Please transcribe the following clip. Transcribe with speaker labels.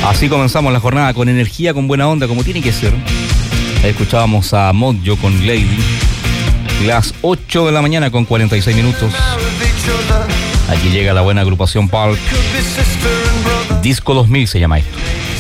Speaker 1: Así comenzamos la jornada, con energía, con buena onda, como tiene que ser. Ahí escuchábamos a Modjo con Lady. Las 8 de la mañana con 46 minutos. Aquí llega la buena agrupación Pulp. Disco 2000 se llama esto.